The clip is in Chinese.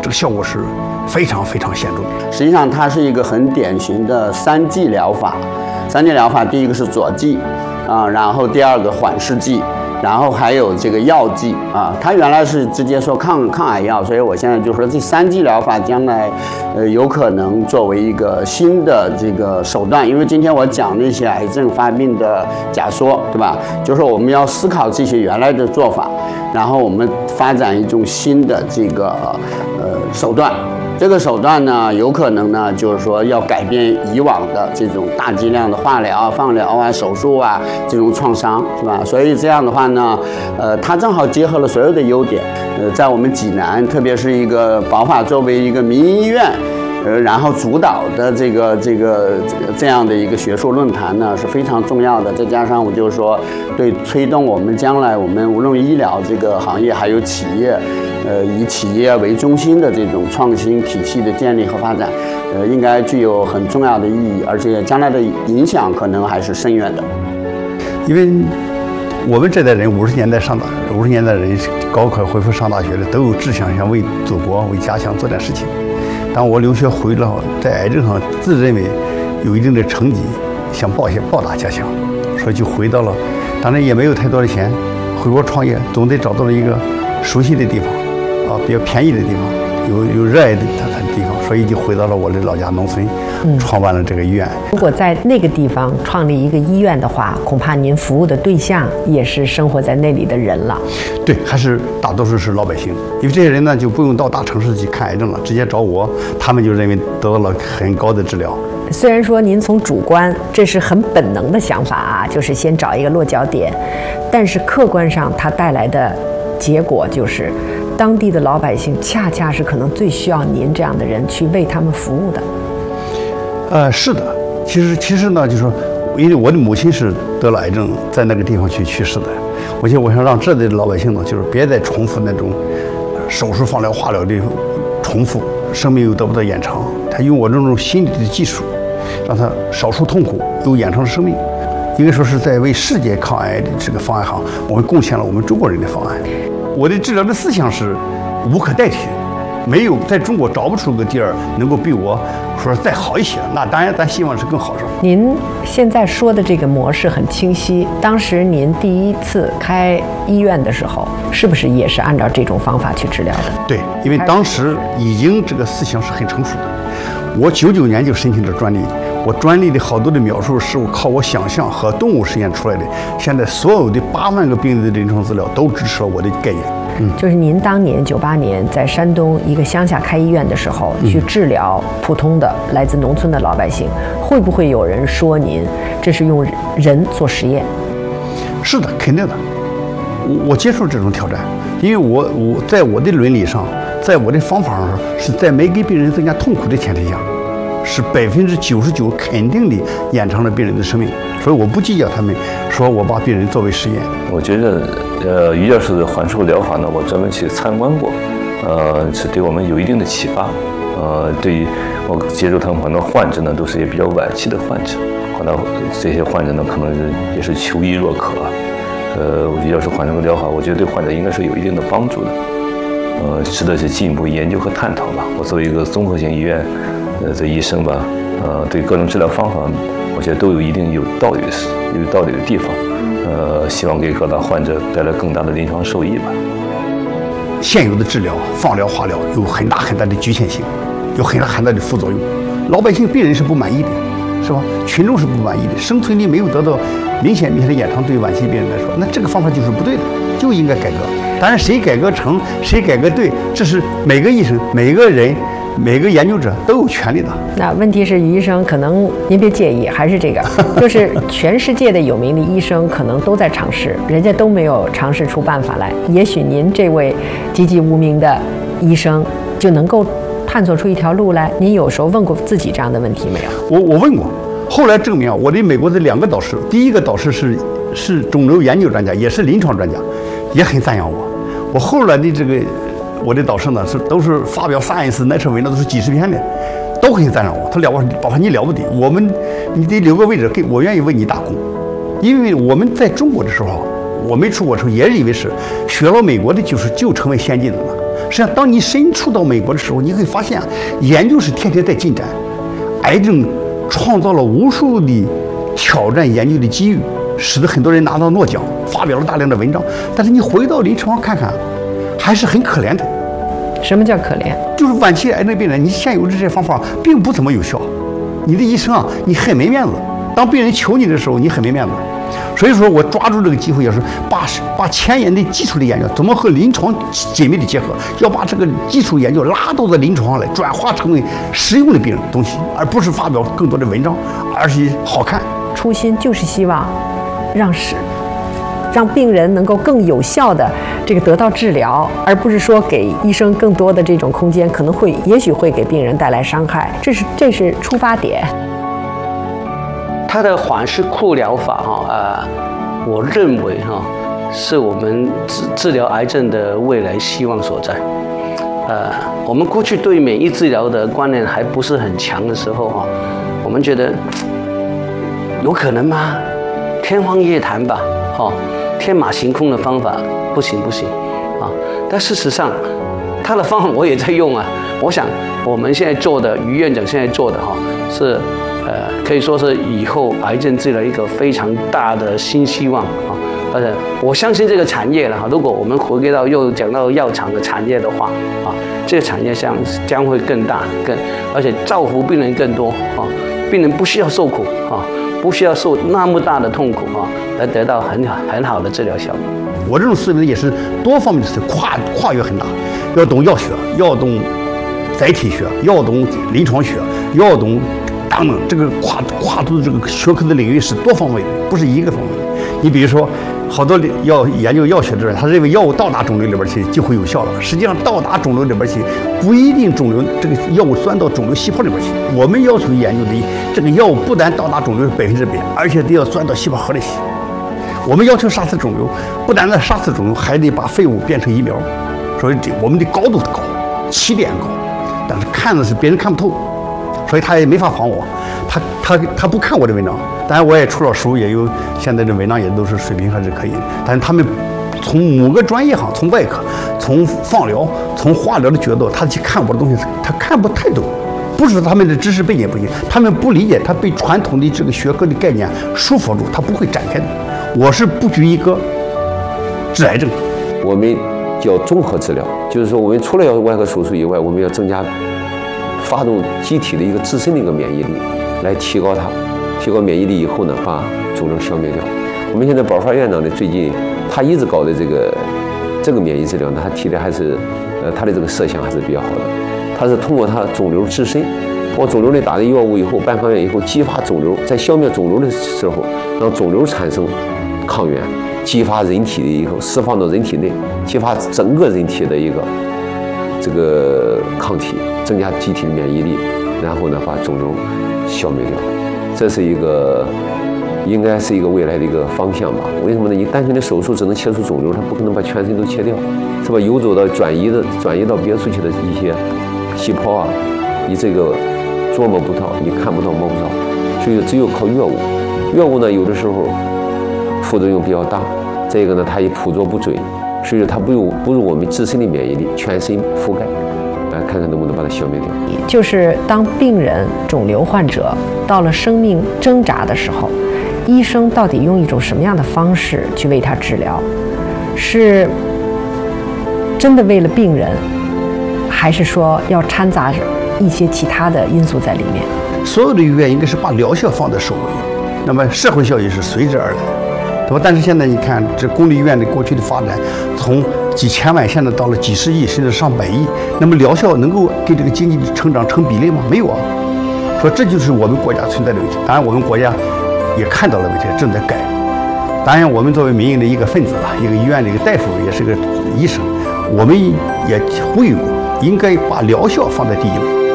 这个效果是非常非常显著的。 实际上，它是一个很典型的3剂疗法。3剂疗法，第一个是佐剂，然后第二个缓释剂，然后还有这个药剂啊。它原来是直接说抗癌药，所以我现在就说这3剂疗法将来，有可能作为一个新的这个手段。因为今天我讲那些癌症发病的假说，对吧？就是我们要思考这些原来的做法，然后我们发展一种新的这个手段。这个手段呢，有可能呢，就是说要改变以往的这种大剂量的化疗、放疗啊、手术啊这种创伤，是吧？所以这样的话呢，它正好结合了所有的优点。在我们济南，特别是一个宝法作为一个民营医院，然后主导的这样的一个学术论坛呢是非常重要的。再加上我就是说，对推动我们将来我们无论医疗这个行业，还有企业。以企业为中心的这种创新体系的建立和发展，应该具有很重要的意义，而且将来的影响可能还是深远的。 因为我们这代人50年代人高考恢复上大学的，都有志向想为祖国、为家乡做点事情。当我留学回来后，在癌症上自认为有一定的成绩，想报答家乡，所以就回到了，当然也没有太多的钱，回国创业总得找到了一个熟悉的地方。比较便宜的地方，有热爱的地方，所以就回到了我的老家农村，创办了这个医院。 如果在那个地方创立一个医院的话，恐怕您服务的对象也是生活在那里的人了。 对，还是大多数是老百姓，因为这些人呢就不用到大城市去看癌症了，直接找我，他们就认为得到了很高的治疗。 虽然说您从主观这是很本能的想法啊，就是先找一个落脚点，但是客观上它带来的结果就是。当地的老百姓恰恰是可能最需要您这样的人去为他们服务的。 是的，其实呢，就是说，因为我的母亲是得了癌症，在那个地方去世的。我想让这里的老百姓呢，就是别再重复那种手术、放疗、化疗的重复，生命又得不到延长。他用我这种心理的技术，让他少受痛苦，又延长生命。应该说是在为世界抗癌的这个方案上，我们贡献了我们中国人的方案。我的治疗的思想是无可代替的，没有在中国找不出个地儿能够比我说再好一些。那当然，咱希望是更好。 您现在说的这个模式很清晰。当时您第一次开医院的时候，是不是也是按照这种方法去治疗的？ 对，因为当时已经这个思想是很成熟的。我99年就申请了专利。我专利的好多的描述是我靠我想象和动物实验出来的。现在所有的8万个病人的临床资料都支持了我的概念。 就是您当年98年在山东一个乡下开医院的时候，去治疗普通的来自农村的老百姓，会不会有人说您这是用人做实验？ 是的，肯定的。我接受这种挑战，因为我在我的伦理上，在我的方法上，是在没给病人增加痛苦的前提下。是99%肯定的延长了病人的生命，所以我不计较他们说我把病人作为实验。 我觉得于教授的缓释疗法呢，我专门去参观过，是对我们有一定的启发。对于我接触他们很多患者呢，都是也比较晚期的患者，可能这些患者呢，可能也是求医若渴。于教授缓释疗法，我觉得对患者应该是有一定的帮助的，值得去进一步研究和探讨吧。我作为一个综合性医院。这医生吧，对各种治疗方法，我觉得都有一定有道理的地方，希望给各大患者带来更大的临床受益吧。 现有的治疗，放疗、化疗有很大的局限性，有很大的副作用，老百姓、病人是不满意的，是吧？群众是不满意的，生存率没有得到明显的延长，对晚期病人来说，那这个方法就是不对的，就应该改革。当然，谁改革成，谁改革对，这是每个医生、每个人。每个研究者都有权利的。 那问题是，于医生，可能您别介意，还是这个，就是全世界的有名的医生可能都在尝试，人家都没有尝试出办法来。也许您这位籍籍无名的医生就能够探索出一条路来。您有时候问过自己这样的问题没有？ 我问过，后来证明啊，我的美国的2个导师，第一个导师是肿瘤研究专家，也是临床专家，也很赞扬我。我后来的我的导师呢都是发表 Science、Nature 文章，都是几十篇的，都很赞扬我。他宝华你了不得，你得留个位置，我愿意为你打工。因为我们在中国的时候，我没出国的时候也以为是学了美国的就成为先进的了。 实际上，当你身处到美国的时候，你会发现，研究是天天在进展，癌症创造了无数的挑战研究的机遇，使得很多人拿到诺奖，发表了大量的文章。但是你回到临床上看看，还是很可怜的。 什么叫可怜？ 就是晚期癌症病人，你现有的这些方法并不怎么有效，你的医生啊，你很没面子。当病人求你的时候，你很没面子。所以说我抓住这个机会，要是把前沿的基础的研究怎么和临床紧密的结合，要把这个基础研究拉到临床上来，转化成为实用的东西，而不是发表更多的文章，而是好看。 初心就是希望让病人能够更有效的这个得到治疗，而不是说给医生更多的这种空间，可能也许会给病人带来伤害。这是出发点。 它的缓释库疗法我认为是我们治疗癌症的未来希望所在。我们过去对免疫治疗的观念还不是很强的时候我们觉得有可能吗？天方夜谭吧，天马行空的方法不行啊！但事实上，他的方法我也在用啊。我想我们现在做的，于院长现在做的是可以说是以后癌症治疗一个非常大的新希望啊。而且我相信这个产业了如果我们回归到又讲到药厂的产业的话这个产业将会更大而且造福病人更多病人不需要受苦不需要受那么大的痛苦来得到很好的治疗效果。 我这种思维也是多方面的思维，跨越很大，要懂药学，要懂载体学，要懂临床学，要懂等等，这个跨度的这个学科的领域是多方位的，不是一个方面的。你比如说，好多要研究药学的人，他认为药物到达肿瘤里边去就会有效了，实际上到达肿瘤里边去不一定肿瘤这个药物钻到肿瘤细胞里边去。我们要求研究的这个药物不但到达肿瘤100%，而且得要钻到细胞核里去。我们要求杀死肿瘤，不但杀死肿瘤，还得把废物变成疫苗。所以我们的高度高，起点高，但是看的是别人看不透，所以他也没法防我。他不看我的文章，当然我也出了书，也有现在的文章也都是水平还是可以的。但是他们从某个专业从外科、从放疗、从化疗的角度，他去看我的东西，他看不太懂。不是他们的知识背景不行，他们不理解，他被传统的这个学科的概念束缚住，他不会展开的。我是不拘一格治癌症。 我们叫综合治疗，就是说我们除了要外科手术以外，我们要增加发动机体的一个自身的一个免疫力，来提高免疫力以后呢，把肿瘤消灭掉。我们现在保发院长呢，最近他一直搞的这个免疫治疗呢，他提的还是他的这个设想还是比较好的。他是通过他肿瘤自身，往肿瘤里打的药物以后，半放院以后激发肿瘤，在消灭肿瘤的时候，让肿瘤产生抗原，激发人体的以后释放到人体内，激发整个人体的一个这个抗体，增加机体的免疫力，然后呢把肿瘤消灭掉。这是应该是一个未来的一个方向吧？为什么呢？你单纯的手术只能切除肿瘤，它不可能把全身都切掉，是吧？游走到转移到别处去的一些细胞啊，你这个琢磨不到，你看不到摸不着，所以只有靠药物。药物呢，有的时候副作用比较大，这个呢它也捕捉不准，所以说它不如我们自身的免疫力全身覆盖，来看看能不能把它消灭掉。 就是当病人肿瘤患者到了生命挣扎的时候，医生到底用一种什么样的方式去为他治疗？是真的为了病人，还是说要掺杂一些其他的因素在里面？ 所有的医院应该是把疗效放在首位，那么社会效益是随之而来，对吧？但是现在你看，这公立医院的过去的发展，从几千万现在到了几十亿甚至上百亿，那么疗效能够跟这个经济的成长成比例吗？没有啊。说这就是我们国家存在的问题。当然，我们国家也看到了问题，正在改。当然，我们作为民营的一个分子吧，一个医院的一个大夫，也是个医生，我们也呼吁过，应该把疗效放在第一位。